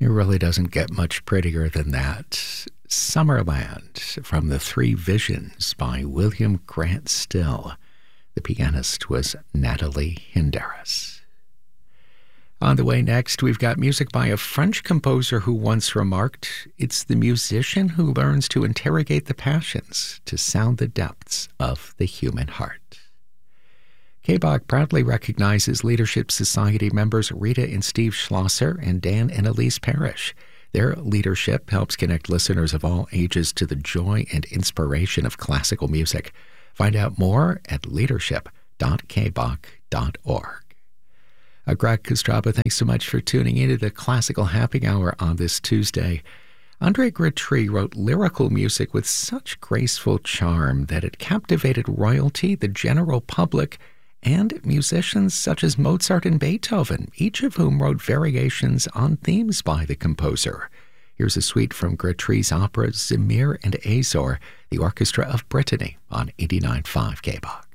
really doesn't get much prettier than that. Summerland from The Three Visions by William Grant Still. The pianist was Natalie Hinderis. On the way next, we've got music by a French composer who once remarked, "It's the musician who learns to interrogate the passions, to sound the depths of the human heart." KBOC proudly recognizes Leadership Society members Rita and Steve Schlosser and Dan and Elise Parrish. Their leadership helps connect listeners of all ages to the joy and inspiration of classical music. Find out more at leadership.kboc.org. Greg Kostraba, thanks so much for tuning into the Classical Happy Hour on this Tuesday. Andre Grittree wrote lyrical music with such graceful charm that it captivated royalty, the general public, and musicians such as Mozart and Beethoven, each of whom wrote variations on themes by the composer. Here's a suite from Grittree's opera Zemire and Azor, the Orchestra of Brittany on 89.5 KBOC.